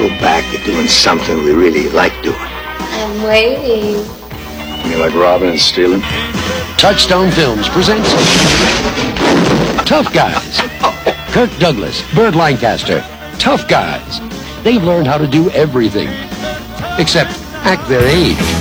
go back to doing something we really like doing. I'm waiting. You like robbing and stealing? Touchstone Films presents Tough Guys. Kirk Douglas, Burt Lancaster, tough guys. They've learned how to do everything, except act their age.